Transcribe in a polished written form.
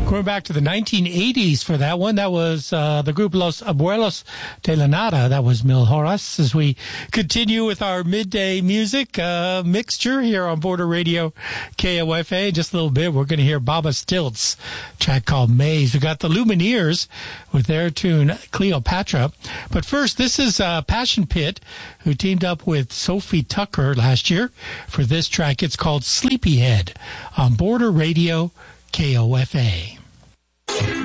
Going back to the 1980s for that one, that was the group Los Abuelos de la Nada. That was Mil Horas. As we continue with our midday music mixture here on Border Radio KOFA. In just a little bit, we're going to hear Baba Stilts, a track called Maze. We got the Lumineers with their tune Cleopatra. But first, this is Passion Pit, who teamed up with Sophie Tucker last year for this track. It's called Sleepyhead on Border Radio KOFA.